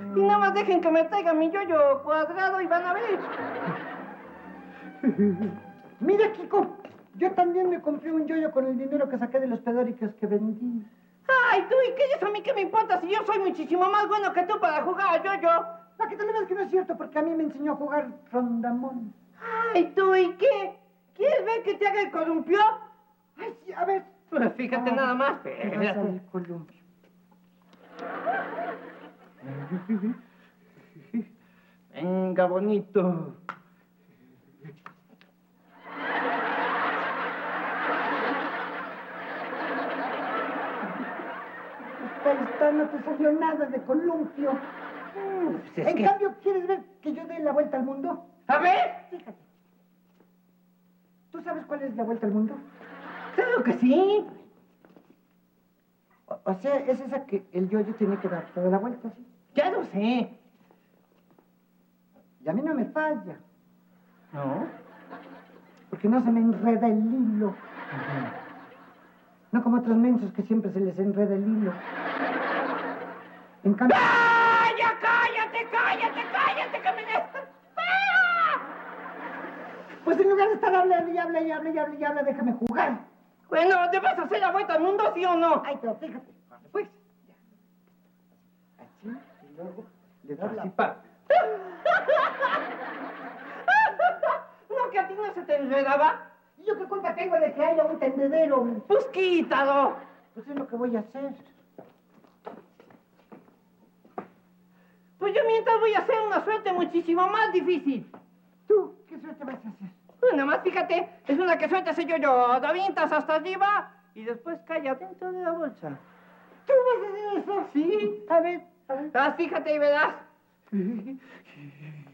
Y nada más dejen que me traiga mi yoyo cuadrado y van a ver. Mira, Kiko, yo también me compré un yoyo con el dinero que saqué de los pedóricos que vendí. Ay, tú, ¿y qué es a mí qué me importa si yo soy muchísimo más bueno que tú para jugar a yoyo? Para que te lo veas que no es cierto, porque a mí me enseñó a jugar rondamón. Ay, tú, ¿y qué? ¿Quieres ver que te haga el columpio? Ay, sí, a ver. Pues fíjate nada más. ¿Qué vas a el columpio? Venga, bonito. Ahí está, no te salió nada de columpio. Pues En cambio, ¿quieres ver que yo dé la vuelta al mundo? A ver. Fíjate. ¿Tú sabes cuál es la vuelta al mundo? Claro que sí. O sea, es esa que el yoyo tiene que dar toda la vuelta, ¿sí? Ya lo sé. Y a mí no me falla, ¿No? porque no se me enreda el hilo. No como otros mensos que siempre se les enreda el hilo. En cambio... ¡Ah! ¡Ya cállate, que me des! ¡Ah! Pues en lugar de estar habla, déjame jugar. Bueno, ¿debes hacer la vuelta al mundo, sí o no? Ay, pero fíjate, pues. Ya. Así, y luego le das la... ¿No que a ti no se te enredaba? ¿Y yo qué culpa tengo de que haya un tendedero? Pues quítalo. Pues es lo que voy a hacer. Pues yo mientras voy a hacer una suerte muchísimo más difícil. ¿Tú qué suerte vas a hacer? Pues nada más fíjate, es una que suelta ese yoyo, lo avientas hasta arriba y después cae adentro de la bolsa. ¿Tú vas a hacer eso? Sí. A ver, a ver. Ah, fíjate y verás.